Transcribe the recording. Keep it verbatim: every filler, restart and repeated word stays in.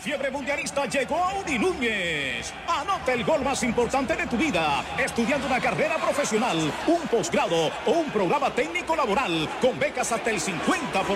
fiebre mundialista llegó a Unilúñez. Anota el gol más importante de tu vida, estudiando una carrera profesional, un posgrado o un programa técnico laboral, con becas hasta el cincuenta por